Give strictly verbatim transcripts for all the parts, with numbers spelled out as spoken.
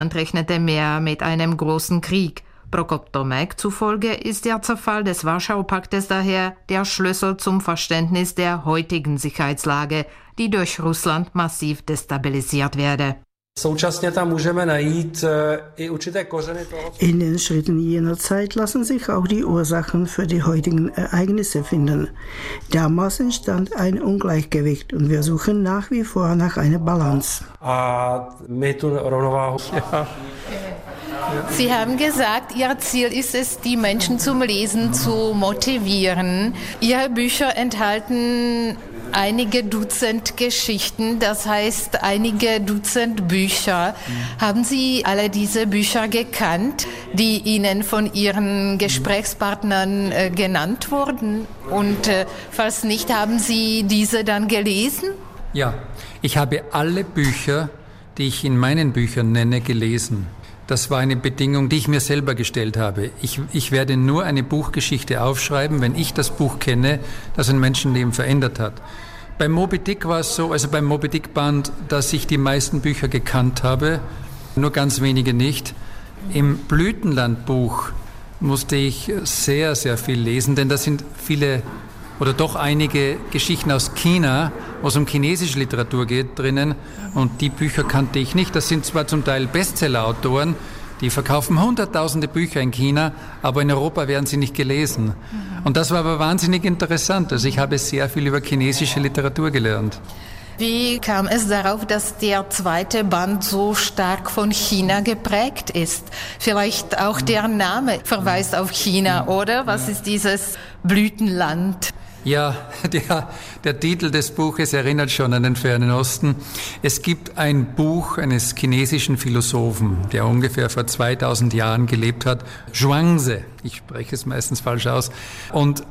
und rechnete mehr mit einem großen Krieg. Prokop Tomek zufolge ist der Zerfall des Warschau-Paktes daher der Schlüssel zum Verständnis der heutigen Sicherheitslage, die durch Russland massiv destabilisiert werde. In den Schritten jener Zeit lassen sich auch die Ursachen für die heutigen Ereignisse finden. Damals entstand ein Ungleichgewicht und wir suchen nach wie vor nach einer Balance. Ja. Sie haben gesagt, Ihr Ziel ist es, die Menschen zum Lesen zu motivieren. Ihre Bücher enthalten einige Dutzend Geschichten, das heißt einige Dutzend Bücher. Mhm. Haben Sie alle diese Bücher gekannt, die Ihnen von Ihren Gesprächspartnern äh, genannt wurden? Und äh, falls nicht, haben Sie diese dann gelesen? Ja, ich habe alle Bücher, die ich in meinen Büchern nenne, gelesen. Das war eine Bedingung, die ich mir selber gestellt habe. Ich, ich werde nur eine Buchgeschichte aufschreiben, wenn ich das Buch kenne, das ein Menschenleben verändert hat. Beim Moby Dick war es so, also beim Moby Dick Band, dass ich die meisten Bücher gekannt habe, nur ganz wenige nicht. Im Blütenland-Buch musste ich sehr, sehr viel lesen, denn da sind viele oder doch einige Geschichten aus China, wo es um chinesische Literatur geht, drinnen. Und die Bücher kannte ich nicht. Das sind zwar zum Teil Bestseller-Autoren, die verkaufen hunderttausende Bücher in China, aber in Europa werden sie nicht gelesen. Und das war aber wahnsinnig interessant. Also ich habe sehr viel über chinesische Literatur gelernt. Wie kam es darauf, dass der zweite Band so stark von China geprägt ist? Vielleicht auch der Name verweist auf China, oder? Was ist dieses Blütenland? Ja, der, der Titel des Buches erinnert schon an den Fernen Osten. Es gibt ein Buch eines chinesischen Philosophen, der ungefähr vor zweitausend Jahren gelebt hat, Zhuangzi, ich spreche es meistens falsch aus, und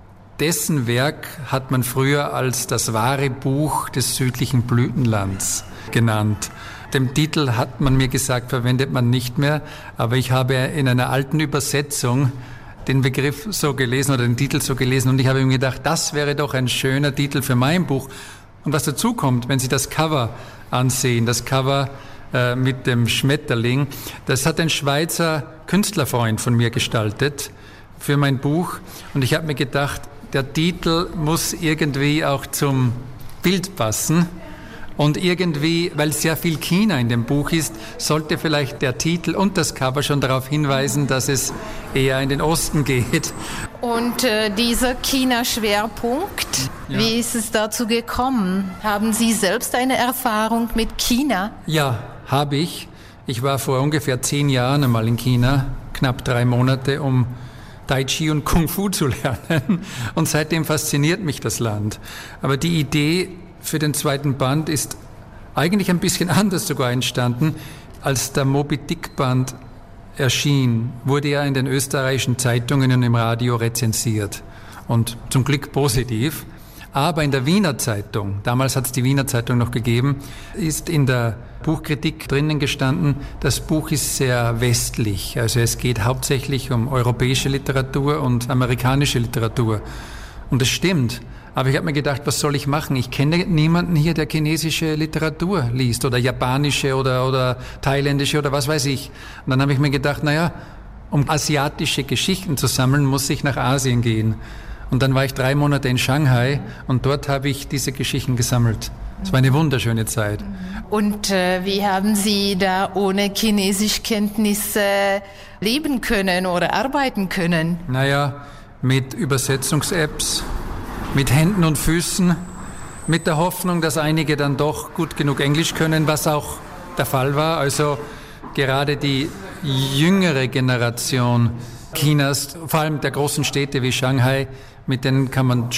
dessen Werk hat man früher als das wahre Buch des südlichen Blütenlands genannt. Den Titel hat man mir gesagt, verwendet man nicht mehr, aber ich habe in einer alten Übersetzung den Begriff so gelesen oder den Titel so gelesen und ich habe mir gedacht, das wäre doch ein schöner Titel für mein Buch. Und was dazu kommt, wenn Sie das Cover ansehen, das Cover äh, mit dem Schmetterling, das hat ein Schweizer Künstlerfreund von mir gestaltet für mein Buch und ich habe mir gedacht, der Titel muss irgendwie auch zum Bild passen. Und irgendwie, weil sehr viel China in dem Buch ist, sollte vielleicht der Titel und das Cover schon darauf hinweisen, dass es eher in den Osten geht. Und äh, dieser China-Schwerpunkt, ja. Wie ist es dazu gekommen? Haben Sie selbst eine Erfahrung mit China? Ja, habe ich. Ich war vor ungefähr zehn Jahren einmal in China, knapp drei Monate, um Tai Chi und Kung Fu zu lernen. Und seitdem fasziniert mich das Land. Aber die Idee für den zweiten Band ist eigentlich ein bisschen anders sogar entstanden. Als der Moby Dick Band erschien, wurde er in den österreichischen Zeitungen und im Radio rezensiert. Und zum Glück positiv. Aber in der Wiener Zeitung, damals hat es die Wiener Zeitung noch gegeben, ist in der Buchkritik drinnen gestanden, das Buch ist sehr westlich. Also es geht hauptsächlich um europäische Literatur und amerikanische Literatur. Und das stimmt. Aber ich habe mir gedacht, was soll ich machen? Ich kenne niemanden hier, der chinesische Literatur liest oder japanische oder, oder thailändische oder was weiß ich. Und dann habe ich mir gedacht, naja, um asiatische Geschichten zu sammeln, muss ich nach Asien gehen. Und dann war ich drei Monate in Shanghai und dort habe ich diese Geschichten gesammelt. Es war eine wunderschöne Zeit. Und äh, wie haben Sie da ohne Chinesischkenntnisse leben können oder arbeiten können? Naja, mit Übersetzungs-Apps, mit Händen und Füßen, mit der Hoffnung, dass einige dann doch gut genug Englisch können, was auch der Fall war. Also gerade die jüngere Generation Chinas, vor allem der großen Städte wie Shanghai, mit denen kann man